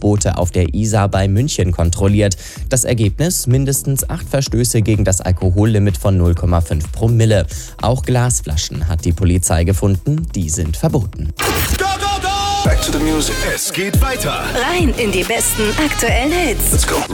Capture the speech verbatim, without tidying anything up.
Schlauchboote auf der Isar bei München kontrolliert. Das Ergebnis: mindestens acht Verstöße gegen das Alkohollimit von null Komma fünf Promille. Auch Glasflaschen hat die Polizei gefunden, die sind verboten. Go, go, go! Back to the music. Es geht weiter. Rein in die besten aktuellen Hits. Let's go.